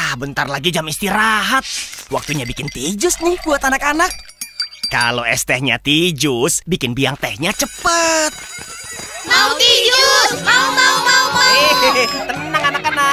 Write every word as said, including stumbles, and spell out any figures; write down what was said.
Ah, bentar lagi jam istirahat. Waktunya bikin tea jus nih buat anak-anak. Kalau es tehnya tea jus, bikin biang tehnya cepet. Mau tea jus! Mau, mau, mau, mau! Hehehe, tenang anak-anak.